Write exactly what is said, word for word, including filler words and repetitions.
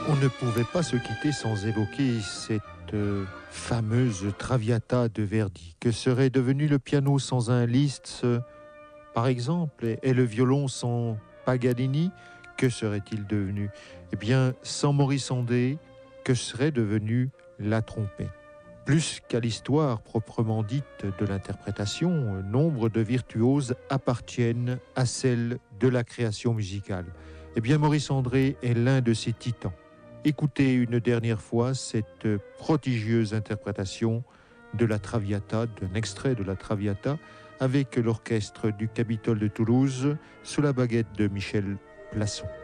On ne pouvait pas se quitter sans évoquer cette euh, fameuse Traviata de Verdi. Que serait devenu le piano sans un Liszt, euh, par exemple, et, et le violon sans Paganini? Que serait-il devenu? Eh bien, sans Maurice André, que serait devenue la trompette? Plus qu'à l'histoire proprement dite de l'interprétation, nombre de virtuoses appartiennent à celle de la création musicale. Eh bien, Maurice André est l'un de ces titans. Écoutez une dernière fois cette prodigieuse interprétation de la Traviata, d'un extrait de la Traviata, avec l'orchestre du Capitole de Toulouse, sous la baguette de Michel Plasson.